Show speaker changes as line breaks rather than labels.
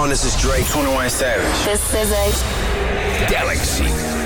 everyone. This is Drake.
21 Savage.
This is a
Galaxy.